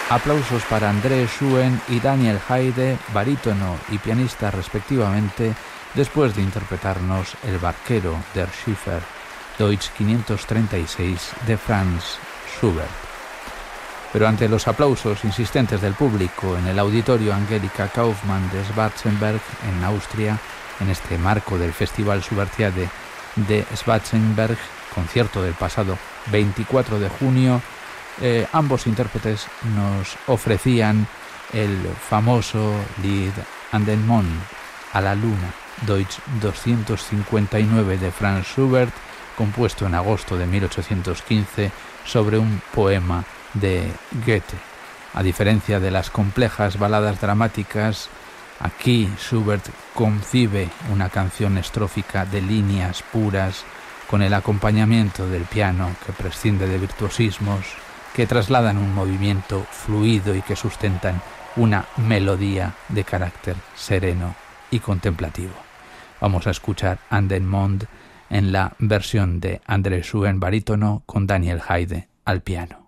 Aplausos para André Schuen y Daniel Haide, barítono y pianista respectivamente, después de interpretarnos El barquero der Schiffer, Deutsch 536 de Franz Schubert. Pero ante los aplausos insistentes del público en el auditorio Angelika Kaufmann de Schwarzenberg, en Austria, en este marco del Festival Schubertiade de Schwarzenberg, concierto del pasado 24 de junio, ambos intérpretes nos ofrecían el famoso Lied an den Mond, a la luna, Deutsch 259 de Franz Schubert, compuesto en agosto de 1815 sobre un poema de Goethe. A diferencia de las complejas baladas dramáticas, aquí Schubert concibe una canción estrófica de líneas puras con el acompañamiento del piano que prescinde de virtuosismos, que trasladan un movimiento fluido y que sustentan una melodía de carácter sereno y contemplativo. Vamos a escuchar An den Mond en la versión de André Schuen barítono con Daniel Haide al piano.